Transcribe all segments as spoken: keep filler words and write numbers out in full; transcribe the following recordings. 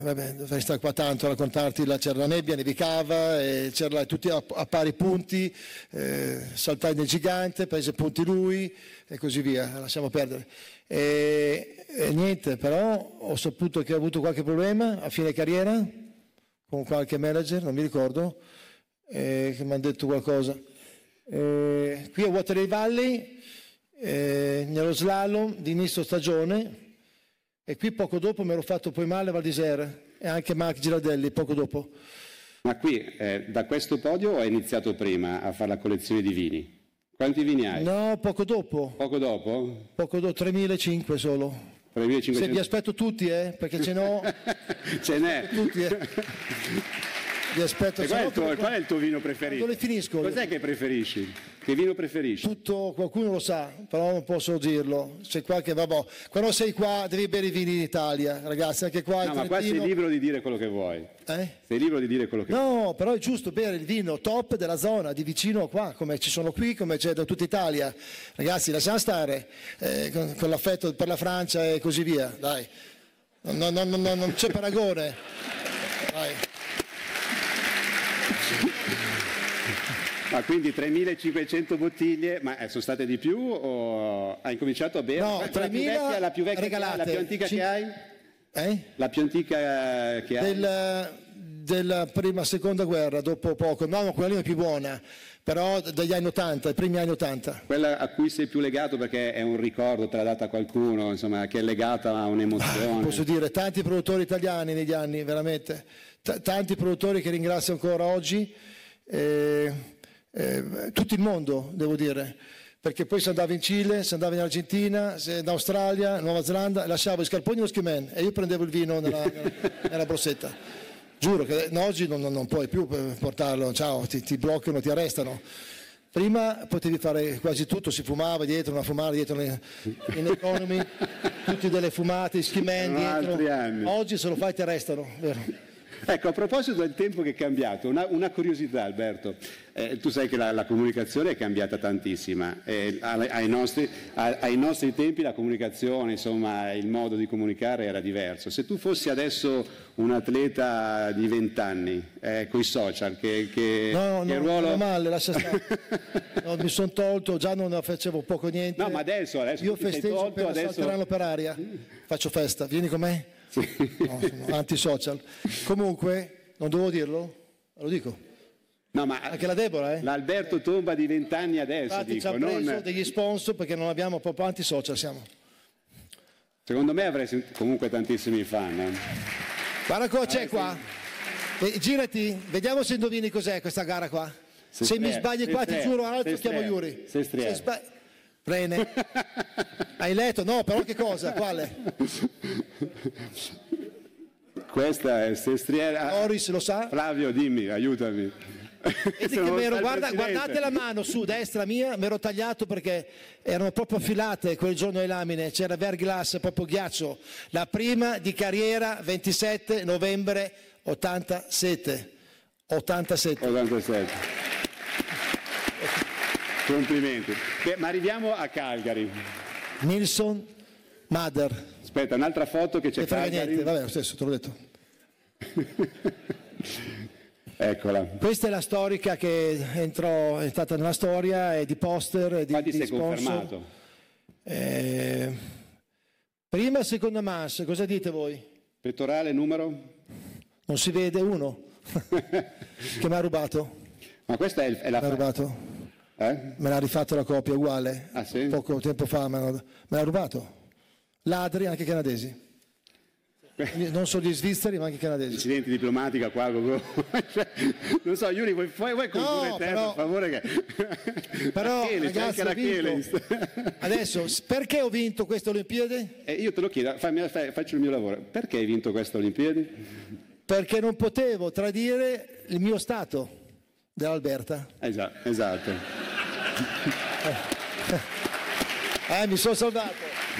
Vabbè, dovrei stare qua tanto a raccontarti, là c'era la nebbia, nevicava, e c'era tutti a, a pari punti, eh, saltare nel gigante, prese punti lui e così via, lasciamo perdere. E, e niente, però ho saputo che ha avuto qualche problema a fine carriera con qualche manager, non mi ricordo, eh, che mi hanno detto qualcosa. Eh, qui a Waterloo Valley, eh, nello slalom di inizio stagione, e qui poco dopo mi ero fatto poi male a Val d'Isère e anche Marc Girardelli poco dopo. Ma qui eh, da questo podio hai iniziato prima a fare la collezione di vini? Quanti vini hai? No, poco dopo. Poco dopo? Poco dopo, tremilacinquecento solo. tremilacinquecento. Se vi aspetto tutti, eh, perché ce n'ho. Ce n'è. Tutti, eh. Vi aspetto. E qual, è il tuo, qual è il tuo vino preferito? Quando le finisco. Cos'è che preferisci? Che vino preferisci? Tutto, qualcuno lo sa, però non posso dirlo. C'è qualche, vabbè. Quando sei qua devi bere i vini in Italia, ragazzi, anche qua. No, ma qua sei libero di dire quello che vuoi. Eh? Sei libero di dire quello che no, vuoi. No, però è giusto bere il vino top della zona, di vicino qua, come ci sono qui, come c'è da tutta Italia. Ragazzi, lasciamo stare eh, con, con l'affetto per la Francia e così via, dai. No, no, no, no, non c'è paragone. Dai. Ma quindi tremilacinquecento bottiglie, ma sono state di più o hai incominciato a bere? No, tremila la più vecchia, regalate. La più antica Cin- che hai? Eh? La più antica che hai? Del, della prima, seconda guerra, dopo poco. No, no, quella lì è più buona, però degli anni ottanta, i primi anni ottanta. Quella a cui sei più legato perché è un ricordo, te l'ha data qualcuno, insomma, che è legata a un'emozione. Ah, posso dire, tanti produttori italiani negli anni, veramente. T- tanti produttori che ringrazio ancora oggi. Eh, Eh, tutto il mondo, devo dire, perché poi si andava in Cile, si andava in Argentina, in Australia, in Nuova Zelanda, lasciavo i scarponi e lo skiman e io prendevo il vino nella, nella borsetta. Giuro che no, oggi non, non puoi più portarlo, ciao, ti, ti bloccano, ti arrestano. Prima potevi fare quasi tutto, si fumava dietro, una fumata dietro in economy, tutti delle fumate, skiman dietro. Oggi se lo fai ti arrestano, vero? Ecco, a proposito del tempo che è cambiato, una, una curiosità Alberto, eh, tu sai che la, la comunicazione è cambiata tantissima, eh, ai, ai, nostri, ai, ai nostri tempi la comunicazione, insomma il modo di comunicare era diverso. Se tu fossi adesso un atleta di vent'anni, eh, con i social, che, che, no, che no, ruolo... no, male, lascia stare. No, mi sono tolto, già non facevo poco niente. No, ma adesso, adesso io festeggio tolto, per adesso... salteranno per aria, faccio festa, vieni con me? Sì. No, sono anti-social. Comunque, non dovevo dirlo? Lo dico. No, ma anche la Deborah, eh? L'Alberto Tomba di vent'anni adesso, infatti dico. Ci ha preso non... degli sponsor perché non abbiamo proprio anti-social, siamo. Secondo me avrei comunque tantissimi fan. Eh. Guarda cosa c'è qua. E, girati, vediamo se indovini cos'è questa gara qua. Se, se mi sbagli qua, ti giuro, altro chiamo Yuri. Se se sbagli... Prene. Hai letto? No, però che cosa? Quale? Questa è Sestriere. Boris lo sa? Flavio, dimmi, aiutami. Vedi che m'ero, guarda, guardate la mano su destra mia, mi ero tagliato perché erano proprio affilate quel giorno le lamine, c'era verglass, proprio ghiaccio. La prima di carriera, ventisette novembre ottantasette. ottantasette. ottantasette. Complimenti. Beh, ma arriviamo a Calgary. Nilsson Mother. Aspetta, un'altra foto che c'è Calgary. Niente, vabbè, lo stesso, te l'ho detto. Eccola. Questa è la storica che entrò, è stata nella storia, è di poster, è di, Infatti di sei sponsor. confermato. Eh, prima, seconda mass, cosa dite voi? Pettorale, numero? Non si vede uno che mi ha rubato. Ma questa è, è la... Mi ha rubato. Eh? Me l'ha rifatto la copia uguale, ah, sì? poco tempo fa me l'ha, me l'ha rubato. Ladri anche canadesi, non solo gli svizzeri ma anche canadesi. Incidenti diplomatica qua, non so, Yuri, vuoi, vuoi, vuoi concludere no, te, però, per favore? Che... Però Rachele, ragazzi, anche adesso, perché ho vinto queste Olimpiadi? Eh, io te lo chiedo, fammi, faccio il mio lavoro, perché hai vinto queste Olimpiadi? Perché non potevo tradire il mio stato dell'Alberta. Esatto, esatto. Eh, mi sono salvato.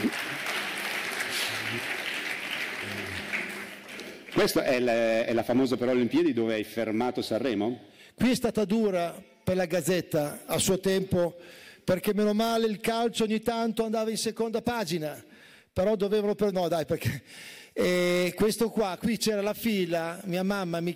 Questa è la, è la famosa però Olimpiadi dove hai fermato Sanremo? Qui è stata dura per la Gazzetta a suo tempo, perché meno male il calcio ogni tanto andava in seconda pagina, però dovevano per no dai perché E questo qua, qui c'era la fila, mia mamma mi